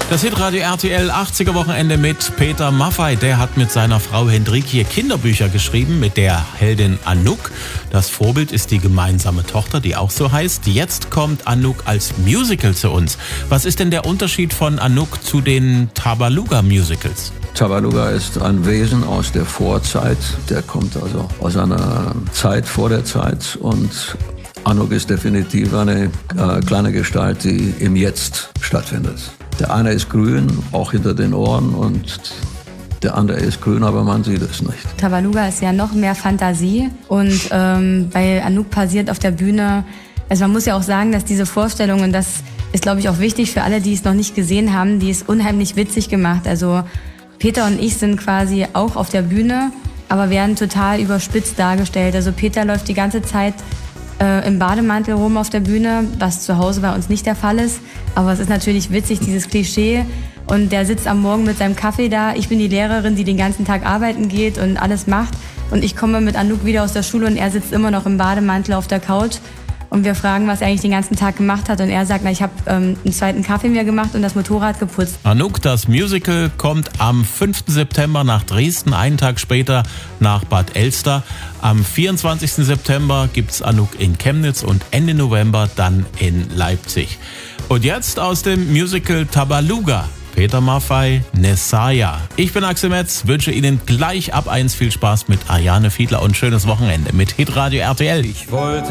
Das Hitradio RTL 80er Wochenende mit Peter Maffay. Der hat mit seiner Frau Hendrikje Kinderbücher geschrieben mit der Heldin Anouk. Das Vorbild ist die gemeinsame Tochter, die auch so heißt. Jetzt kommt Anouk als Musical zu uns. Was ist denn der Unterschied von Anouk zu den Tabaluga-Musicals? Tabaluga ist ein Wesen aus der Vorzeit. Der kommt also aus einer Zeit vor der Zeit. Und Anouk ist definitiv eine kleine Gestalt, die im Jetzt stattfindet. Der eine ist grün, auch hinter den Ohren, und der andere ist grün, aber man sieht es nicht. Tabaluga ist ja noch mehr Fantasie, und bei Anouk passiert auf der Bühne, also man muss ja auch sagen, dass diese Vorstellung, und das ist, glaube ich, auch wichtig für alle, die es noch nicht gesehen haben, die ist unheimlich witzig gemacht. Also Peter und ich sind quasi auch auf der Bühne, aber werden total überspitzt dargestellt. Also Peter läuft die ganze Zeit im Bademantel rum auf der Bühne, was zu Hause bei uns nicht der Fall ist. Aber es ist natürlich witzig, dieses Klischee. Und der sitzt am Morgen mit seinem Kaffee da. Ich bin die Lehrerin, die den ganzen Tag arbeiten geht und alles macht. Und ich komme mit Anouk wieder aus der Schule und er sitzt immer noch im Bademantel auf der Couch. Und wir fragen, was er eigentlich den ganzen Tag gemacht hat. Und er sagt, ich habe einen zweiten Kaffee mir gemacht und das Motorrad geputzt. Anouk, das Musical, kommt am 5. September nach Dresden, einen Tag später nach Bad Elster. Am 24. September gibt's Anouk in Chemnitz und Ende November dann in Leipzig. Und jetzt aus dem Musical Tabaluga. Peter Maffay, Nesaya. Ich bin Axel Metz, wünsche Ihnen gleich ab 1 viel Spaß mit Ariane Fiedler und schönes Wochenende mit Hitradio RTL. Ich wollte